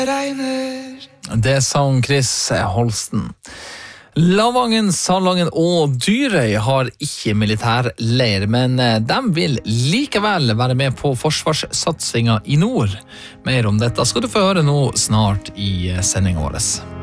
Det sang Chris Holsten. Lavangen, Salangen og Dyrøy har ikke militær leir, men de vil likevel være med på forsvarssatsinga i nord. Mer om dette skal du få høre nå snart i sendingen vår.